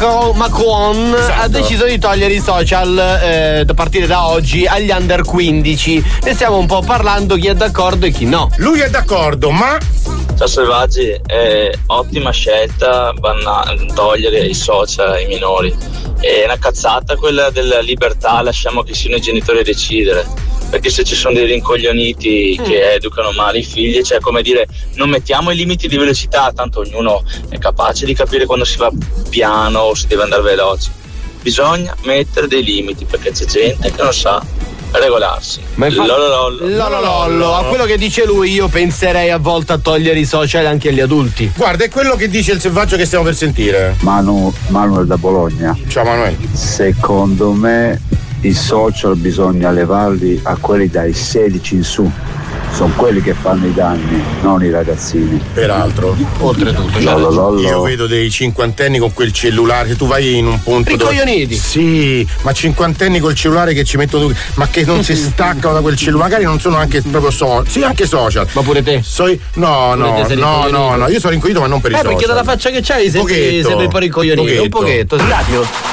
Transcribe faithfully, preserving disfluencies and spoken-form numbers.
Macron, Macron esatto. ha deciso di togliere i social eh, da partire da oggi agli under quindici. Ne stiamo un po' parlando, chi è d'accordo e chi no. Lui è d'accordo, ma Ciao Selvaggi, è ottima scelta banna- togliere i social ai minori. È una cazzata quella della libertà, lasciamo che siano i genitori a decidere. Perché se ci sono dei rincoglioniti mm. che educano male i figli, cioè come dire, non mettiamo i limiti di velocità, tanto ognuno è capace di capire quando si va piano o si deve andare veloci. Bisogna mettere dei limiti perché c'è gente che non sa regolarsi. Ma infatti, lololollo. lololollo, a quello che dice lui io penserei a volte a togliere i social anche agli adulti. guarda, è quello che dice il selvaggio che stiamo per sentire. Manu, Manuel da Bologna. Ciao Manuel. Secondo me i social bisogna levarli a quelli dai sedici in su. Sono quelli che fanno i danni, non i ragazzini. Peraltro, oltretutto, cioè, lollo, lollo. io vedo dei cinquantenni con quel cellulare. Se tu vai in un punto Ricoglioniti. dove... Sì, ma cinquantenni col cellulare che ci mettono, ma che non si staccano da quel cellulare. Magari non sono anche proprio social. Sì, anche social. Ma pure te? So, no, no, Pure te sei no, no, rincoglionito? no. Io sono rincoglionito, ma non per i Eh, social. perché dalla faccia che c'hai Un sembri, pochetto, sembri un po' ricoglionito. Un pochetto. pochetto, sì, un attimo.